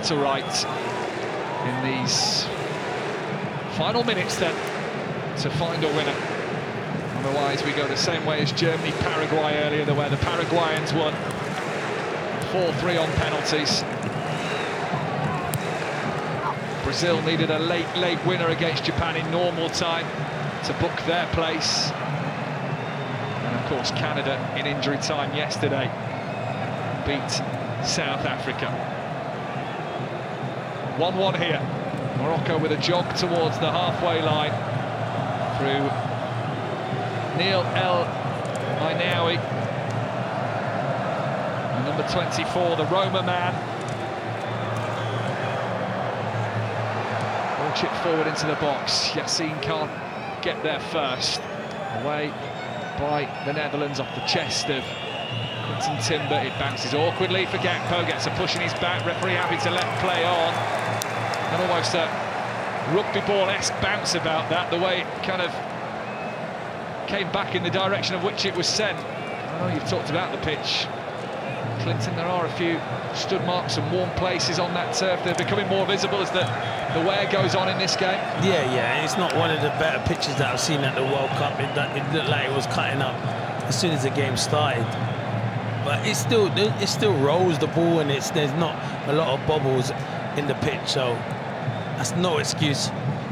to right in these final minutes then to find a winner. Otherwise we go the same way as Germany, Paraguay earlier, where the Paraguayans won 4-3 on penalties. Brazil needed a late winner against Japan in normal time to book their place. And of course Canada in injury time yesterday beat South Africa. 1-1 here. Morocco with a jog towards the halfway line through Neil El Ainaoui. And number 24, the Roma man. Ball chipped forward into the box. Yassine can't get there first. Away by the Netherlands off the chest of Quinton Timber. It bounces awkwardly for Gakpo, gets a push in his back. Referee happy to let play on. And almost a rugby ball-esque bounce about that, the way it kind of came back in the direction of which it was sent. I know you've talked about the pitch, Clinton. There are a few stud marks and warm places on that turf. They're becoming more visible as the wear goes on in this game. Yeah, it's not one of the better pitches that I've seen at the World Cup. It looked like it was cutting up as soon as the game started. But it still rolls the ball, and there's not a lot of bubbles in the pitch, so that's no excuse.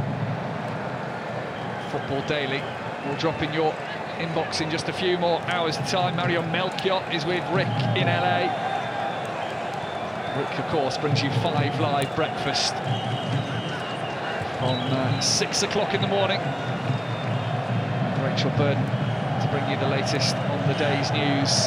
Football Daily will drop in your inbox in just a few more hours' time. Mario Melchiot is with Rick in LA. Rick, of course, brings you 5 Live breakfast from 6 o'clock in the morning. Rachel Burden to bring you the latest on the day's news.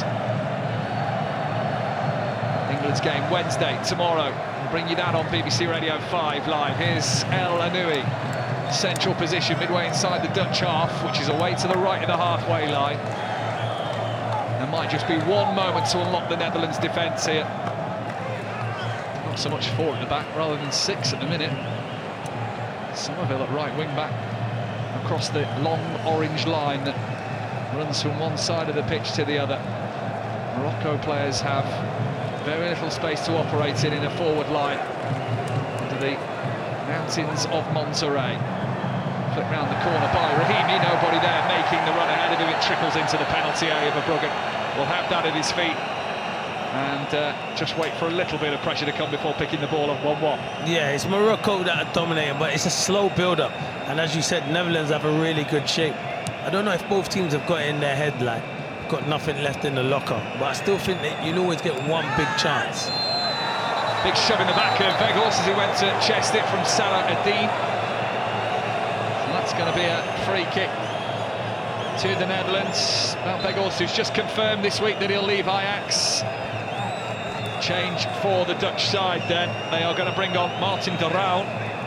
England's game Wednesday, tomorrow. We'll bring you that on BBC Radio 5 Live. Here's El Ainaoui, central position midway inside the Dutch half, which is away to the right of the halfway line. There might just be one moment to unlock the Netherlands' defence here. Not so much 4 at the back, rather than 6 at the minute. Somerville at right wing back across the long orange line that runs from one side of the pitch to the other. Morocco players have very little space to operate in a forward line under the mountains of Monterrey. Flick round the corner by Rahimi, nobody there making the run ahead of him. It trickles into the penalty area. Verbruggen will have that at his feet and just wait for a little bit of pressure to come before picking the ball up 1-1. Yeah, it's Morocco that are dominating, but it's a slow build-up. And as you said, Netherlands have a really good shape. I don't know if both teams have got it in their head, like, got nothing left in the locker, but I still think that you'll always get one big chance. Big shove in the back of Weghorst as he went to chest it from Salah Eddin. And that's going to be a free kick to the Netherlands. Now Weghorst, who's just confirmed this week that he'll leave Ajax. Change for the Dutch side then. They are going to bring on Martin de Roon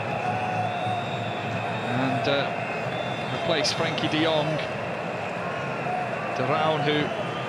and replace Frankie de Jong. De Roon, who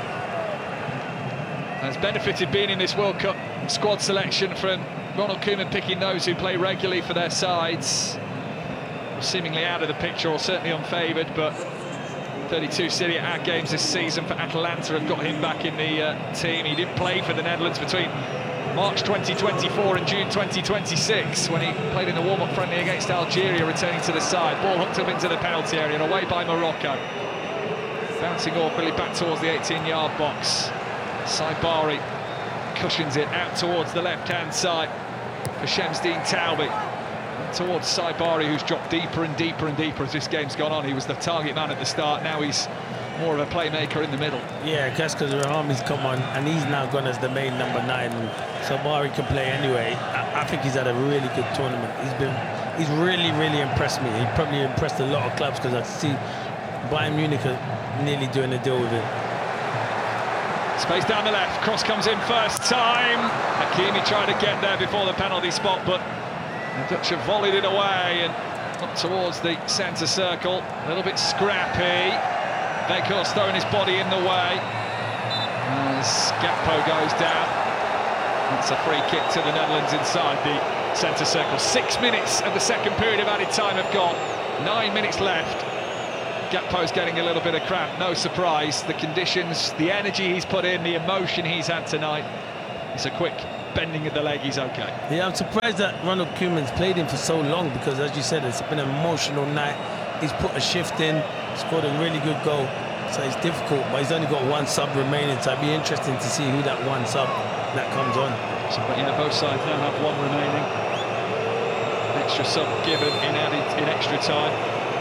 has benefited being in this World Cup squad selection from Ronald Koeman picking those who play regularly for their sides. Seemingly out of the picture, or certainly unfavoured, but 32 Serie A games this season for Atalanta have got him back in the team. He didn't play for the Netherlands between March 2024 and June 2026 when he played in the warm-up friendly against Algeria, returning to the side. Ball hooked up into the penalty area and away by Morocco. Bouncing awkwardly back towards the 18-yard box. Saibari cushions it out towards the left-hand side for Shamsdeen Taoubi. Towards Saibari, who's dropped deeper and deeper and deeper as this game's gone on. He was the target man at the start, now he's more of a playmaker in the middle. Yeah, I guess because Rahami's come on and he's now gone as the main number 9. Saibari can play anyway. I think he's had a really good tournament. He's really impressed me. He probably impressed a lot of clubs, because I see Bayern Munich are nearly doing a deal with him. Space down the left, cross comes in first time. Hakimi tried to get there before the penalty spot, but the Dutch have volleyed it away and up towards the centre circle. A little bit scrappy. Weghorst throwing his body in the way as Gakpo goes down. That's a free kick to the Netherlands inside the centre circle. 6 minutes of the second period of added time have gone. 9 minutes left. Gakpo's getting a little bit of cramp, no surprise. The conditions, the energy he's put in, the emotion he's had tonight. It's a quick bending of the leg, he's okay. Yeah, I'm surprised that Ronald Koeman's played him for so long, because, as you said, it's been an emotional night. He's put a shift in, scored a really good goal, so it's difficult, but he's only got one sub remaining, so it'd be interesting to see who that one sub that comes on. So, but yeah, both sides now have one remaining. Extra sub given in extra time.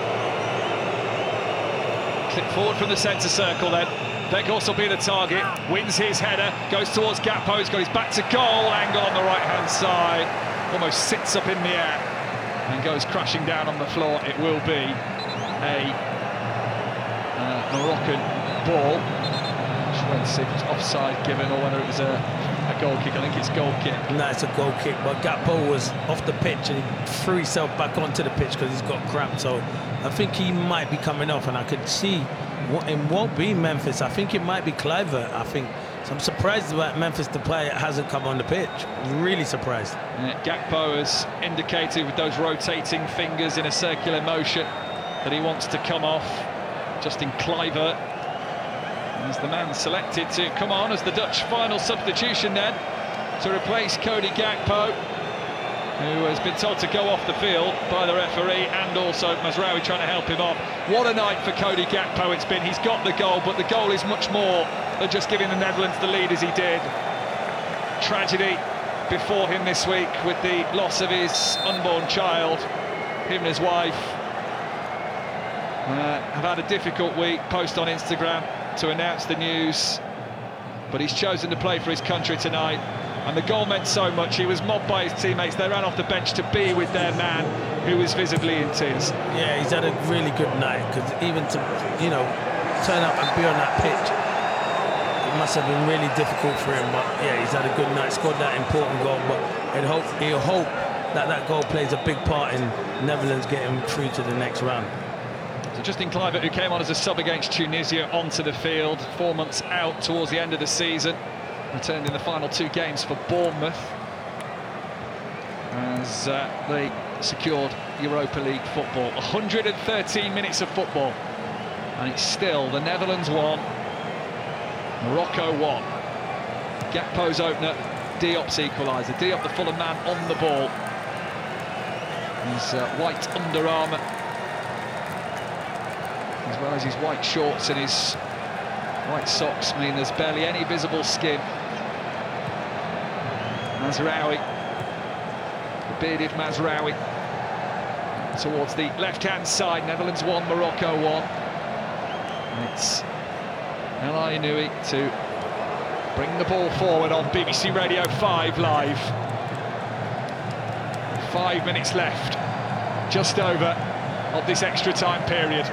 Clip forward from the centre circle then. Weghorst will be the target, wins his header, goes towards Gakpo, he's got his back to goal, angle on the right-hand side, almost sits up in the air and goes crashing down on the floor. It will be a Moroccan ball. Just wait to see if it's offside given or whether it was a goal kick. I think it's goal kick. No, it's a goal kick, but Gakpo was off the pitch and he threw himself back onto the pitch because he's got cramp, so I think he might be coming off, and I could see it won't be Memphis. I think it might be Kluivert. So I'm surprised that Memphis, the player, hasn't come on the pitch. Really surprised. Gakpo has indicated with those rotating fingers in a circular motion that he wants to come off. Justin Kluivert is the man selected to come on as the Dutch final substitution then to replace Cody Gakpo, who has been told to go off the field by the referee, and also Mazraoui trying to help him off. What a night for Cody Gakpo it's been. He's got the goal, but the goal is much more than just giving the Netherlands the lead as he did. Tragedy before him this week with the loss of his unborn child. Him and his wife have had a difficult week. Post on Instagram to announce the news, but he's chosen to play for his country tonight. And the goal meant so much. He was mobbed by his teammates. They ran off the bench to be with their man, who was visibly in tears. Yeah, he's had a really good night, because even to, turn up and be on that pitch, it must have been really difficult for him. But yeah, he's had a good night, scored that important goal. But he'll hope that that goal plays a big part in Netherlands getting through to the next round. So Justin Kluivert, who came on as a sub against Tunisia, onto the field 4 months out towards the end of the season. Returned in the final 2 games for Bournemouth as they secured Europa League football. 113 minutes of football, and it's still the Netherlands 1, Morocco 1. Gakpo's opener, Diop's equaliser. Diop, the Fulham man, on the ball. His white Under Armour, as well as his white shorts and his white socks, mean there's barely any visible skin. Mazraoui, the bearded Mazraoui, towards the left-hand side. Netherlands 1, Morocco 1. And it's El Ainoui to bring the ball forward on BBC Radio 5 Live. 5 minutes left, just over, of this extra time period.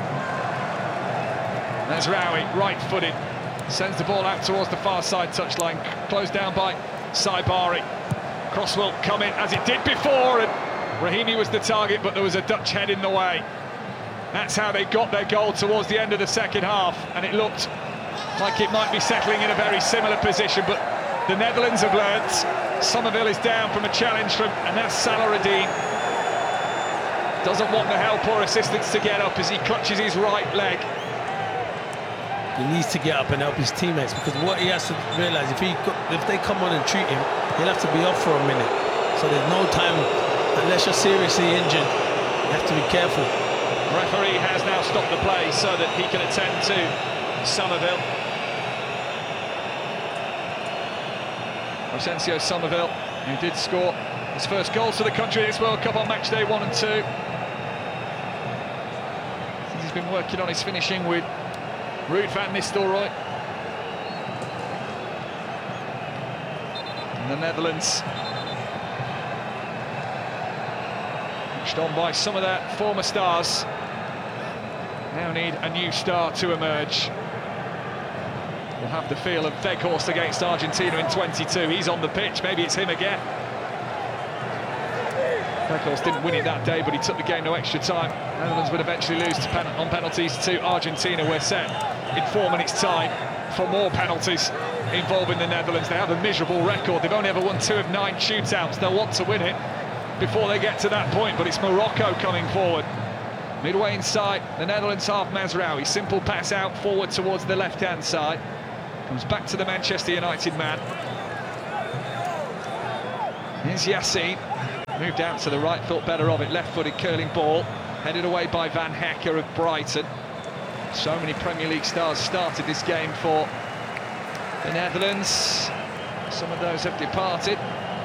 Mazraoui, right-footed, sends the ball out towards the far side touchline, closed down by Saibari. Cross will come in as it did before, and Rahimi was the target, but there was a Dutch head in the way. That's how they got their goal towards the end of the second half, and it looked like it might be settling in a very similar position, but the Netherlands have learnt. Somerville is down from a challenge from Anas Salahuddin. Doesn't want the help or assistance to get up as he clutches his right leg. He needs to get up and help his teammates, because what he has to realise, if they come on and treat him, he'll have to be off for a minute. So there's no time, unless you're seriously injured, you have to be careful. The referee has now stopped the play so that he can attend to Somerville. Asensio Somerville, who did score his first goals for the country in this World Cup on match day 1 and 2. He's been working on his finishing with Ruud van Nistelrooy. And the Netherlands, pushed on by some of their former stars, now need a new star to emerge. We'll have the feel of Weghorst against Argentina in 22. He's on the pitch, maybe it's him again. Weghorst didn't win it that day, but he took the game to extra time. Netherlands would eventually lose on penalties to Argentina. We're set in 4 minutes' time for more penalties involving the Netherlands. They have a miserable record. They've only ever won 2 of 9 shootouts. They'll want to win it before they get to that point, but it's Morocco coming forward. Midway inside, the Netherlands half. Mazraoui, simple pass out forward towards the left-hand side. Comes back to the Manchester United man. Here's Yassine, moved out to the right, thought better of it, left-footed curling ball, headed away by Van Hecker of Brighton. So many Premier League stars started this game for the Netherlands. Some of those have departed.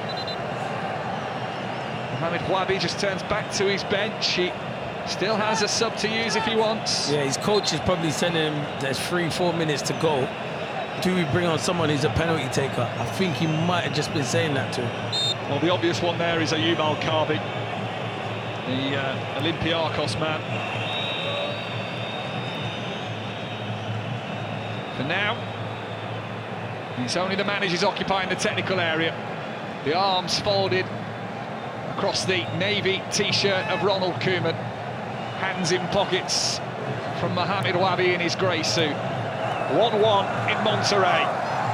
Mohamed Wabi just turns back to his bench. He still has a sub to use if he wants. Yeah, his coach is probably sending him, there's 3-4 minutes to go. Do we bring on someone who's a penalty taker? I think he might have just been saying that to him. Well, the obvious one there is Ayoub Al-Kabi, the Olympiacos man. For now, it's only the managers occupying the technical area. The arms folded across the navy T-shirt of Ronald Koeman. Hands in pockets from Mohamed Wabi in his grey suit. 1-1 in Monterrey.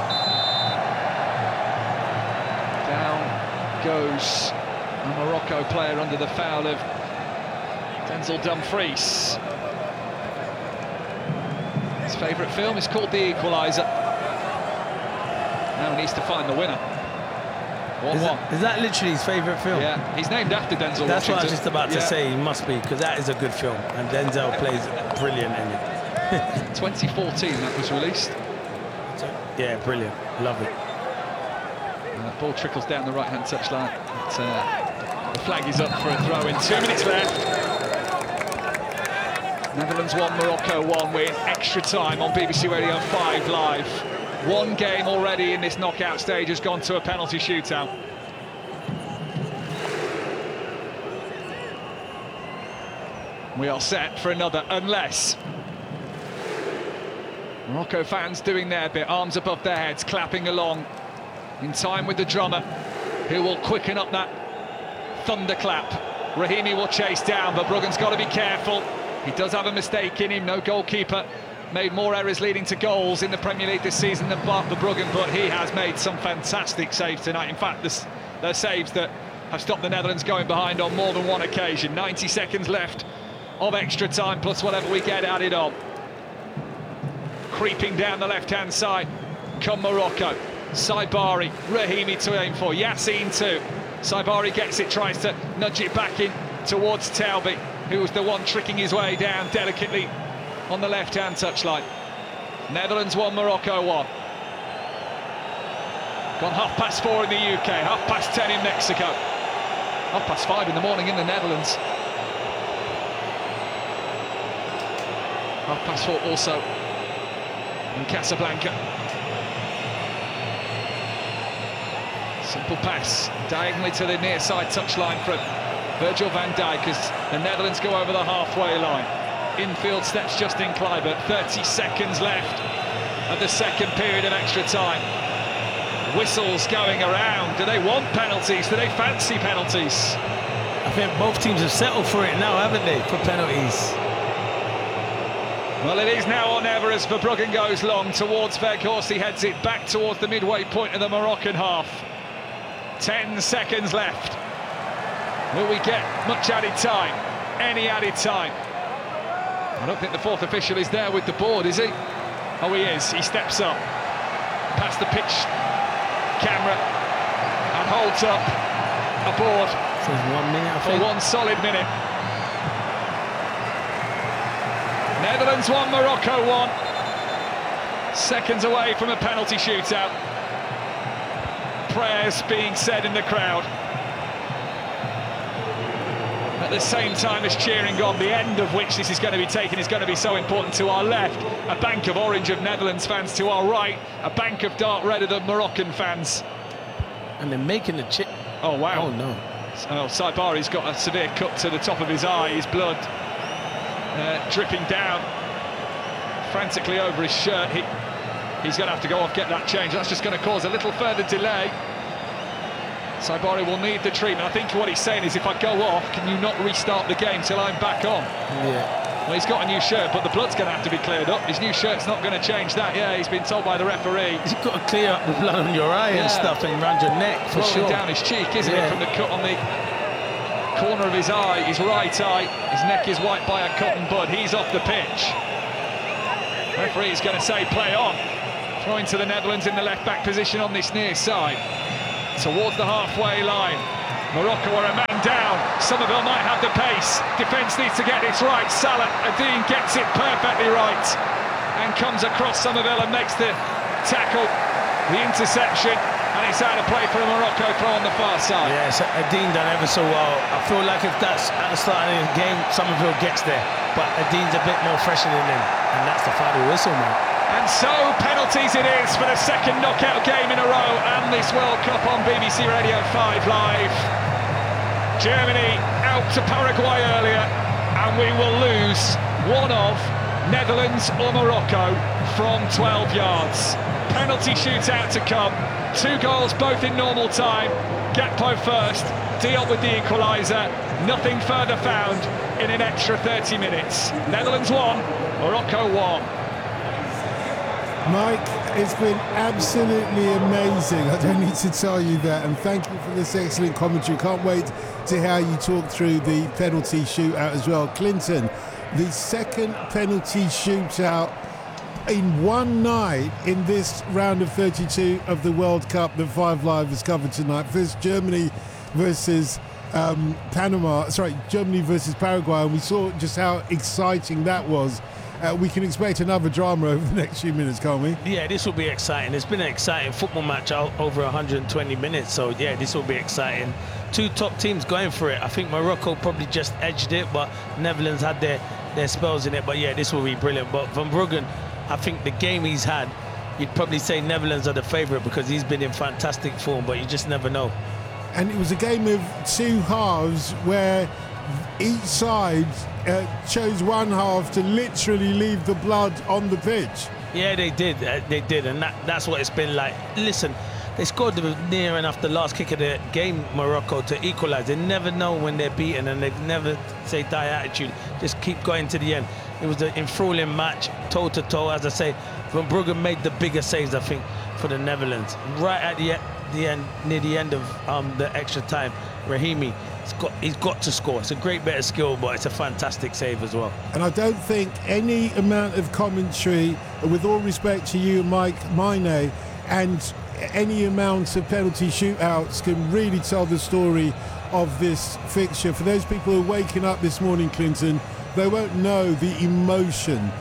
Down goes a Morocco player under the foul of Denzel Dumfries. His favourite film is called The Equaliser. Now he needs to find the winner. 1-1. Is that literally his favourite film? Yeah, he's named after Denzel That's Washington. what I was just about to say, he must be, because that is a good film, and Denzel plays brilliant in it. 2014 that was released. Yeah, brilliant. Love it. Ball trickles down the right-hand touchline. The flag is up for a throw-in. 2 minutes left. Netherlands 1, Morocco 1. We're in extra time on BBC Radio 5 Live. One game already in this knockout stage has gone to a penalty shootout. We are set for another, unless Morocco fans doing their bit, arms above their heads, clapping along in time with the drummer, who will quicken up that thunderclap. Rahimi will chase down, but Bruggen's got to be careful. He does have a mistake in him. No goalkeeper made more errors leading to goals in the Premier League this season than Bart Bruggen, but he has made some fantastic saves tonight. In fact, they're saves that have stopped the Netherlands going behind on more than one occasion. 90 seconds left of extra time, plus whatever we get added on. Creeping down the left-hand side come Morocco. Saibari, Rahimi to aim for, Yassine too. Saibari gets it, tries to nudge it back in towards Taubé, who was the one tricking his way down delicately on the left-hand touchline. Netherlands 1, Morocco 1. Gone 4:30 in the UK, 10:30 in Mexico. 5:30 in the morning in the Netherlands. 4:30 also in Casablanca. Simple pass, diagonally to the near side touchline from Virgil van Dijk as the Netherlands go over the halfway line. Infield steps Justin Kluivert. 30 seconds left of the second period of extra time. Whistles going around. Do they want penalties? Do they fancy penalties? I think both teams have settled for it now, haven't they, for penalties? Well, it is now or never as Verbruggen goes long towards Weghorst. He heads it back towards the midway point of the Moroccan half. 10 seconds left. Will we get much added time? Any added time? I don't think the fourth official is there with the board, is he? Oh, he is. He steps up past the pitch camera and holds up a board. So 1 minute, I for think. 1 solid minute. Netherlands 1, Morocco 1. Seconds away from a penalty shootout. Prayers being said in the crowd. At the same time as cheering on, the end of which this is going to be taken is going to be so important. To our left, a bank of orange of Netherlands fans. To our right, a bank of dark red of the Moroccan fans. And they're making the chip. Oh, wow. Oh, no. Oh, Saibari's got a severe cut to the top of his eye. His blood dripping down frantically over his shirt. He's going to have to go off, get that change. That's just going to cause a little further delay. Saibari will need the treatment. I think what he's saying is, if I go off, can you not restart the game till I'm back on? Yeah. Well, he's got a new shirt, but the blood's going to have to be cleared up. His new shirt's not going to change that. Yeah, he's been told by the referee. You've got to clear up the blood on your eye and stuff and around your neck, for Rolling sure. down his cheek, isn't it, from the cut on the corner of his eye, his right eye. His neck is wiped by a cotton bud. He's off the pitch. Referee's going to say play on. Throwing to the Netherlands in the left-back position on this near side. towards the halfway line. Morocco are a man down. Somerville might have the pace. Defence needs to get this right. Salah Eddine gets it perfectly right and comes across Somerville and makes the tackle, the interception, and it's out of play for a Morocco throw on the far side. Yeah, so Eddine done ever so well. I feel like if that's at the start of the game, Somerville gets there, but Edine's a bit more fresher than him, and that's the final whistle, man. And so penalties it is for the second knockout game in a row and this World Cup on BBC Radio 5 Live. Germany out to Paraguay earlier, and we will lose one of Netherlands or Morocco from 12 yards. Penalty shootout to come. 2 goals, both in normal time. Gakpo first, Diop with the equaliser. Nothing further found in an extra 30 minutes. Netherlands 1, Morocco 1. Mike, it's been absolutely amazing. I don't need to tell you that. And thank you for this excellent commentary. Can't wait to hear you talk through the penalty shootout as well. Clinton, the second penalty shootout in one night in this round of 32 of the World Cup that 5 Live has covered tonight. First, Germany versus Germany versus Paraguay. And we saw just how exciting that was. We can expect another drama over the next few minutes, can't we? Yeah, this will be exciting. It's been an exciting football match over 120 minutes, so yeah, this will be exciting. 2 top teams going for it. I think Morocco probably just edged it, but Netherlands had their spells in it. But yeah, this will be brilliant. But Van Bruggen, I think the game he's had, you'd probably say Netherlands are the favourite because he's been in fantastic form, but you just never know. And it was a game of 2 halves where each side chose one half to literally leave the blood on the pitch. Yeah, they did, and that's what it's been like. Listen, they scored near enough the last kick of the game, Morocco, to equalise. They never know when they're beaten, and they never say die attitude. Just keep going to the end. It was an enthralling match, toe-to-toe, as I say. Van Bruggen made the bigger saves, I think, for the Netherlands. Right at the end, near the end of the extra time, Rahimi, he's got to score. It's a great bit of skill, but it's a fantastic save as well. And I don't think any amount of commentary, with all respect to you, Mike Maine, and any amount of penalty shootouts can really tell the story of this fixture. For those people who are waking up this morning, Clinton, they won't know the emotion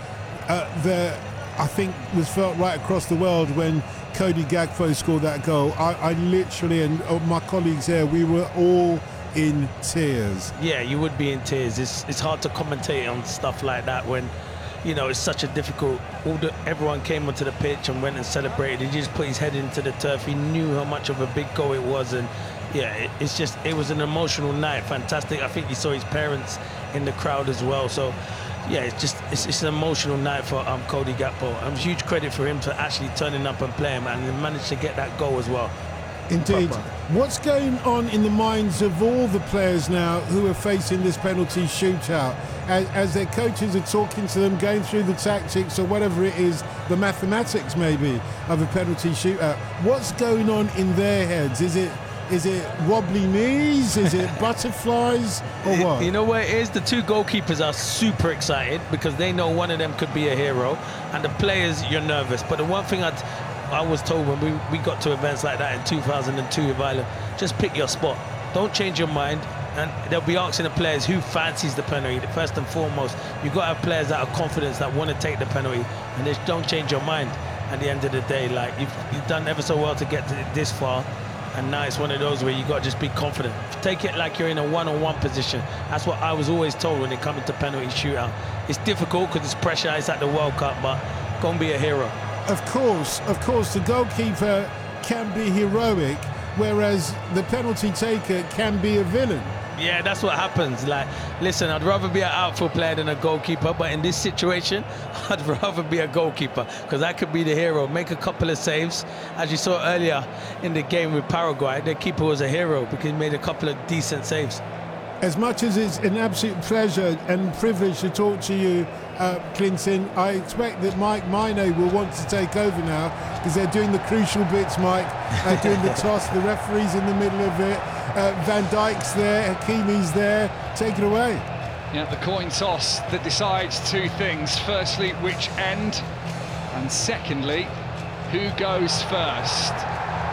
that I think was felt right across the world when Cody Gakpo scored that goal. I literally, and my colleagues here, we were all in tears. Yeah, you would be in tears. It's hard to commentate on stuff like that when, you know, it's such a difficult. Everyone came onto the pitch and went and celebrated. He just put his head into the turf. He knew how much of a big goal it was, and yeah, it was an emotional night. Fantastic. I think you saw his parents in the crowd as well. So yeah, it's an emotional night for Cody Gakpo. Huge credit for him for actually turning up and playing, and managed to get that goal as well. Indeed. What's going on in the minds of all the players now who are facing this penalty shootout? As their coaches are talking to them, going through the tactics or whatever it is, the mathematics maybe, of a penalty shootout. What's going on in their heads? Is it wobbly knees? Is it butterflies? Or what? You know what it is? The 2 goalkeepers are super excited because they know one of them could be a hero. And the players, you're nervous. But the one thing I was told when we got to events like that in 2002 with Ireland, just pick your spot. Don't change your mind. And they'll be asking the players who fancies the penalty. First and foremost, you've got to have players that are confident, that want to take the penalty. And just don't change your mind at the end of the day. Like, you've done ever so well to get to this far. And now it's one of those where you got to just be confident. Take it like you're in a one-on-one position. That's what I was always told when it comes to penalty shootout. It's difficult because it's pressure. It's at the World Cup, but go and be a hero. Of course, the goalkeeper can be heroic, whereas the penalty taker can be a villain. Yeah, that's what happens. Like, listen, I'd rather be an outfield player than a goalkeeper, but in this situation, I'd rather be a goalkeeper because I could be the hero, make a couple of saves. As you saw earlier in the game with Paraguay, the keeper was a hero because he made a couple of decent saves. As much as it's an absolute pleasure and privilege to talk to you, Clinton, I expect that Mike Maine will want to take over now because they're doing the crucial bits, Mike. Doing the toss, the referee's in the middle of it. Van Dijk's there, Hakimi's there. Take it away. Yeah, the coin toss that decides 2 things. Firstly, which end, and secondly, who goes first.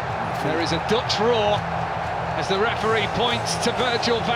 There is a Dutch roar as the referee points to Virgil van